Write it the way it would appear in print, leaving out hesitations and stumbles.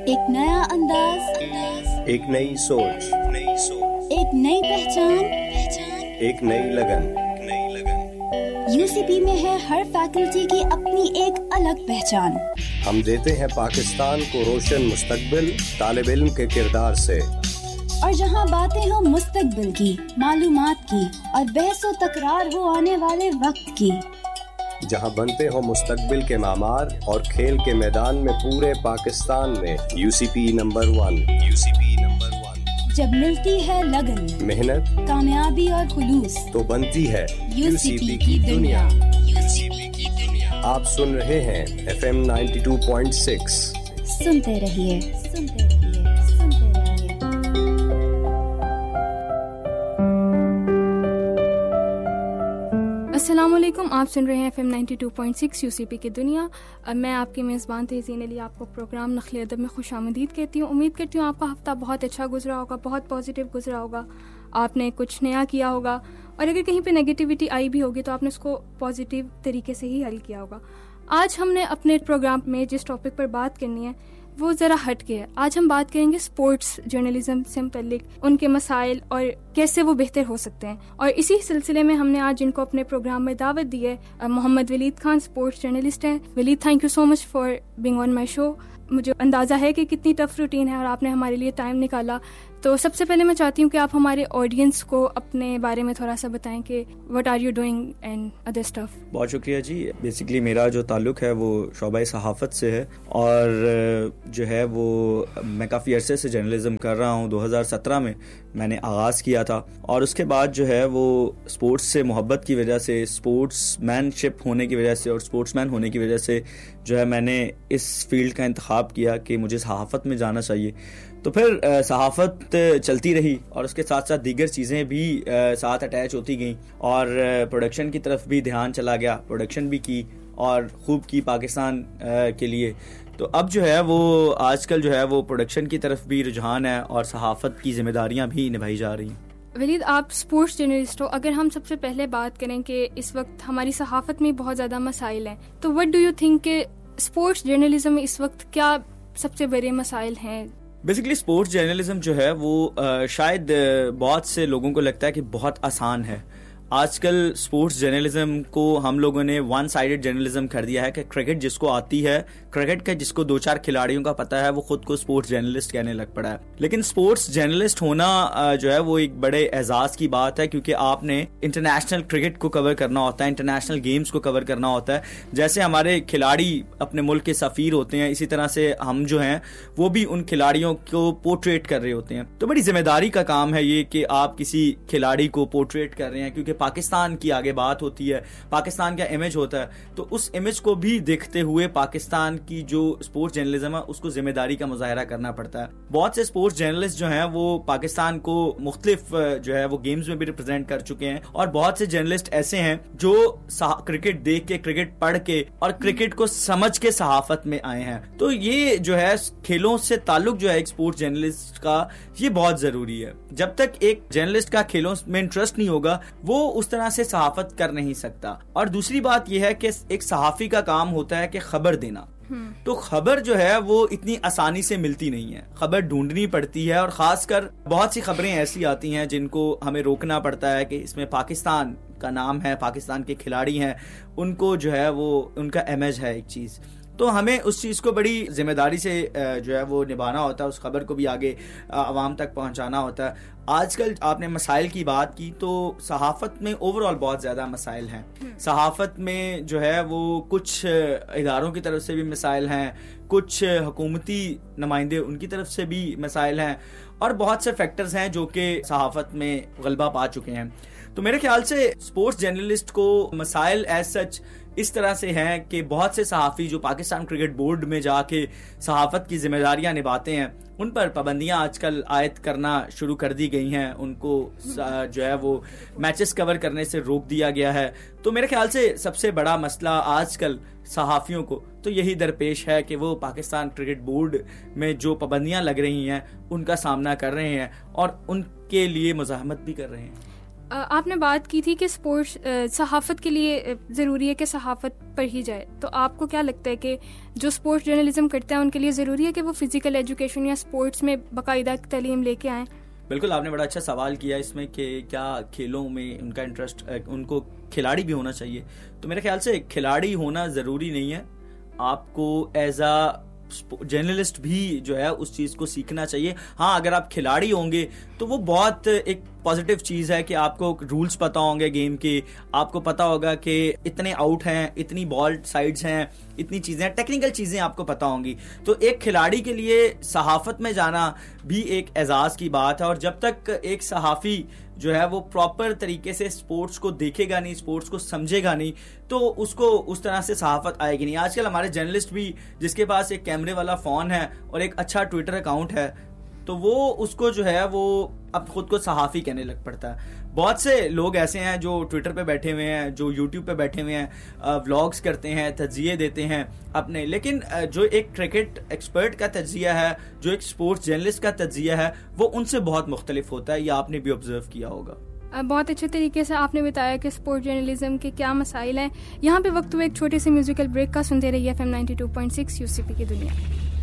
एक नया अंदाज, एक नई सोच, एक नई पहचान, एक नई लगन। यूसीपी में है हर फैकल्टी की अपनी एक अलग पहचान। हम देते हैं पाकिस्तान को रोशन मुस्तकबिल तालिब इल्म के किरदार से। और जहां बातें हो मुस्तकबिल की, मालूमात की और बहसो तकरार हो आने वाले वक्त की, जहां बनते हो मुस्तकबिल के मामार और खेल के मैदान में पूरे पाकिस्तान में यूसीपी नंबर 1। जब मिलती है लगन, मेहनत, कामयाबी और खुलूस, तो बनती है यूसीपी की दुनिया। आप सुन रहे हैं FM 92.6। सुनते रहिए। अस्सलामुअलैकुम, आप सुन रहे हैं FM 92.6 यूसीपी की दुनिया। मैं आपकी मेज़बान तहसीन अली आपको प्रोग्राम नखल अदब में खुशामदीद कहती हूँ। उम्मीद करती हूँ आपका हफ़्ता बहुत अच्छा गुजरा होगा, बहुत पॉजिटिव गुजरा होगा, आपने कुछ नया किया होगा और अगर कहीं पे नेगेटिविटी आई भी होगी तो आपने उसको पॉजिटिव तरीके से ही हल किया होगा। आज हमने अपने प्रोग्राम में जिस टॉपिक पर बात करनी है वो ज़रा हट के है। आज हम बात करेंगे स्पोर्ट्स जर्नलिज्म से मुतल्लिक उनके मसाइल और कैसे वो बेहतर हो सकते हैं। और इसी सिलसिले में हमने आज जिनको अपने प्रोग्राम में दावत दी है, मोहम्मद वलीद खान स्पोर्ट्स जर्नलिस्ट हैं। Waleed, thank you so much for being on my show. मुझे अंदाज़ा है कि कितनी टफ रूटीन है और आपने हमारे लिए टाइम निकाला। तो सबसे पहले मैं चाहती हूँ कि आप हमारे ऑडियंस को अपने बारे में थोड़ा सा बताएं कि what are you doing and other stuff. बहुत शुक्रिया जी। बेसिकली मेरा जो ताल्लुक है वो शोबा सहाफ़त से है और जो है वो मैं काफ़ी अरसे से जर्नलिज्म कर रहा हूँ। 2017 में मैंने आगाज़ किया था और उसके बाद जो है वो स्पोर्ट्स से मोहब्बत की वजह से, स्पोर्ट्समैनशिप होने की वजह से और स्पोर्ट्समैन होने की वजह से जो है मैंने इस फील्ड का इंतखाब किया कि मुझे सहाफ़त में जाना चाहिए। तो फिर सहाफ़त चलती रही और उसके साथ साथ दीगर चीज़ें भी साथ अटैच होती गईं और प्रोडक्शन की तरफ भी ध्यान चला गया। प्रोडक्शन भी की और खूब की पाकिस्तान के लिए। तो अब जो है वो आजकल जो है वो प्रोडक्शन की तरफ भी रुझान है और सहाफ़त की जिम्मेदारियां भी निभाई जा रही हैं। वलीद, आप स्पोर्ट्स जर्नलिस्ट हो। अगर हम सबसे पहले बात करें कि इस वक्त हमारी सहाफ़त में बहुत ज़्यादा मसाइल हैं, तो व्हाट डू यू थिंक कि स्पोर्ट्स जर्नलिज्म में इस वक्त क्या सबसे बड़े मसाइल हैं? बेसिकली स्पोर्ट्स जर्नलिज्म जो है वो शायद बहुत से लोगों को लगता है कि बहुत आसान है। आजकल स्पोर्ट्स जर्नलिज्म को हम लोगों ने वन साइडेड जर्नलिज्म कर दिया है कि क्रिकेट जिसको आती है, क्रिकेट का जिसको 2-4 खिलाड़ियों का पता है, वो खुद को स्पोर्ट्स जर्नलिस्ट कहने लग पड़ा है। लेकिन स्पोर्ट्स जर्नलिस्ट होना जो है वो एक बड़े एजाज की बात है, क्योंकि आपने इंटरनेशनल क्रिकेट को कवर करना होता है, इंटरनेशनल गेम्स को कवर करना होता है। जैसे हमारे खिलाड़ी अपने मुल्क के सफीर होते हैं, इसी तरह से हम जो हैं वो भी उन खिलाड़ियों को पोर्ट्रेट कर रहे होते हैं। तो बड़ी जिम्मेदारी का काम है ये कि आप किसी खिलाड़ी को पोर्ट्रेट कर रहे हैं, क्योंकि पाकिस्तान की आगे बात होती है, पाकिस्तान का इमेज होता है। तो उस इमेज को भी देखते हुए पाकिस्तान की जो स्पोर्ट्स जर्नलिज्म है उसको जिम्मेदारी का मुजाहरा करना पड़ता है। बहुत से स्पोर्ट्स जर्नलिस्ट जो हैं वो पाकिस्तान को मुख्तलिफ जो है वो गेम्स में भी रिप्रेजेंट कर चुके हैं और बहुत से जर्नलिस्ट ऐसे हैं जो क्रिकेट देख के, क्रिकेट पढ़ के और क्रिकेट को समझ के सहाफत में आए हैं। तो ये जो है खेलों से ताल्लुक जो है एक स्पोर्ट्स जर्नलिस्ट का, ये बहुत जरूरी है। जब तक एक जर्नलिस्ट का खेलों में इंटरेस्ट नहीं होगा वो उस तरह से सहाफत कर नहीं सकता। और दूसरी बात यह है कि एक सहाफी का काम होता है कि खबर देना। तो खबर जो है वो इतनी आसानी से मिलती नहीं है, खबर ढूंढनी पड़ती है और खासकर बहुत सी खबरें ऐसी आती हैं जिनको हमें रोकना पड़ता है कि इसमें पाकिस्तान का नाम है, पाकिस्तान के खिलाड़ी हैं, उनको जो है वो उनका इमेज है एक चीज। तो हमें उस चीज़ को बड़ी जिम्मेदारी से जो है वो निभाना होता है, उस खबर को भी आगे आवाम तक पहुंचाना होता है। आजकल आपने मसाइल की बात की, तो सहाफ़त में ओवरऑल बहुत ज़्यादा मसाइल हैं। सहाफ़त में जो है वो कुछ इदारों की तरफ से भी मसाइल हैं, कुछ हुकूमती नुमाइंदे उनकी तरफ से भी मसाइल हैं और बहुत से फैक्टर्स हैं जो कि सहाफ़त में गलबा पा चुके हैं। तो मेरे ख्याल से स्पोर्ट्स जर्नलिस्ट को मसाइल एज सच इस तरह से हैं कि बहुत से सहाफ़ी जो पाकिस्तान क्रिकेट बोर्ड में जाके सहाफ़त की जिम्मेदारियां निभाते हैं, उन पर पाबंदियां आजकल आयद करना शुरू कर दी गई हैं। उनको जो है वो मैचेस कवर करने से रोक दिया गया है। तो मेरे ख्याल से सबसे बड़ा मसला आजकल सहाफ़ियों को तो यही दरपेश है कि वो पाकिस्तान क्रिकेट बोर्ड में जो पाबंदियां लग रही हैं उनका सामना कर रहे हैं और उनके लिए मुज़ाहमत भी कर रहे हैं। आपने बात की थी कि स्पोर्ट्स सहाफ़त के लिए ज़रूरी है कि सहाफ़त पढ़ी जाए, तो आपको क्या लगता है कि जो स्पोर्ट्स जर्नलिज्म करते हैं उनके लिए ज़रूरी है कि वो फ़िज़िकल एजुकेशन या स्पोर्ट्स में बाकायदा तालीम लेके आएँ? बिल्कुल, आपने बड़ा अच्छा सवाल किया इसमें कि क्या खेलों में उनका इंटरेस्ट, उनको खिलाड़ी भी होना चाहिए। तो मेरे ख्याल से खिलाड़ी होना ज़रूरी नहीं है, आपको एज अ जर्नलिस्ट भी जो है उस चीज़ को सीखना चाहिए। हाँ, अगर आप खिलाड़ी होंगे तो वो बहुत एक पॉजिटिव चीज़ है कि आपको रूल्स पता होंगे गेम के, आपको पता होगा कि इतने आउट हैं, इतनी बॉल साइड्स हैं, इतनी चीज़ें, टेक्निकल चीज़ें आपको पता होंगी। तो एक खिलाड़ी के लिए सहाफ़त में जाना भी एक एजाज़ की बात है, और जब तक एक सहाफ़ी जो है वो प्रॉपर तरीके से स्पोर्ट्स को देखेगा नहीं, स्पोर्ट्स को समझेगा नहीं, तो उसको उस तरह से सहाफ़त आएगी नहीं। आजकल हमारे जर्नलिस्ट भी जिसके पास एक कैमरे वाला फ़ोन है और एक अच्छा ट्विटर अकाउंट है, तो वो उसको जो है वो अब खुद को सहाफ़ी कहने लग पड़ता है। बहुत से लोग ऐसे हैं जो ट्विटर पे बैठे हुए हैं, जो यूट्यूब पे बैठे हुए हैं, व्लॉग्स करते हैं, तज्ज़िये देते हैं अपने, लेकिन जो एक क्रिकेट एक्सपर्ट का तज्ज़िया है, जो एक स्पोर्ट्स जर्नलिस्ट का तज्ज़िया है, वो उनसे बहुत मुख्तलिफ होता है। ये आपने भी ऑब्जर्व किया होगा। बहुत अच्छे तरीके से आपने बताया कि स्पोर्ट्स जर्नलिज्म के क्या मसाइल हैं। यहाँ पे वक्त हुआ एक छोटे से म्यूजिकल ब्रेक का। सुनते रहिए FM 92.6 UCP की दुनिया।